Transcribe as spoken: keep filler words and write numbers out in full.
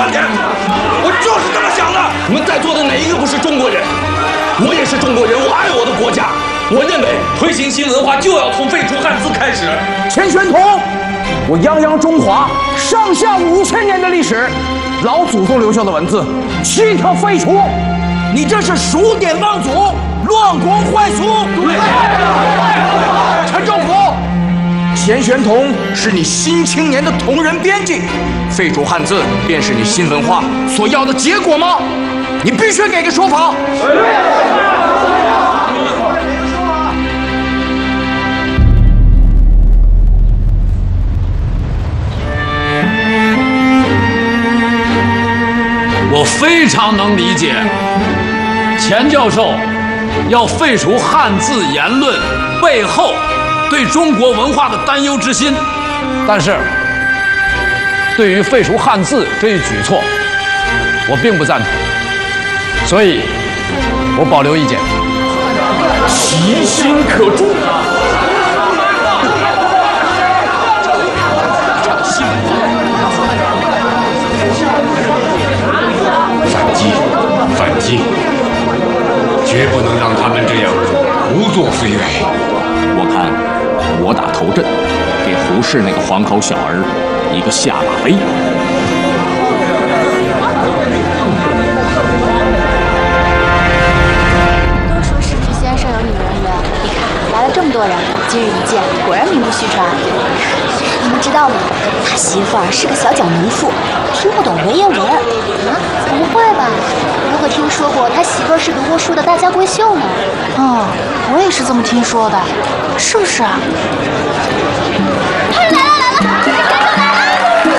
观点，我就是这么想的。你们在座的哪一个不是中国人？我也是中国人，我爱我的国家。我认为推行新文化就要从废除汉字开始。 钱玄同，我泱泱中华上下五千年的历史，老祖宗留下的文字，岂可废除？你这是数典忘祖，乱国坏俗。对，陈政府，钱玄同是你新青年的同仁编辑，废除汉字便是你新文化所要的结果吗？你必须给个说法。 我非常能理解钱教授要废除汉字言论背后对中国文化的担忧之心，但是对于废除汉字这一举措，我并不赞同，所以我保留意见。 其心可诛。 反击，反击！绝不能让他们这样胡作非为。 我看我打头阵，给胡适那个黄口小儿一个下马威。 都说石渠先生有女人缘，你看来了这么多人，今日一见，果然名不虚传。你们知道吗？他媳妇儿是个小脚农妇，听不懂文言文。啊？不会吧？我可听说过他媳妇儿是读过书的大家闺秀呢。哦，我也是这么听说的，是不是啊？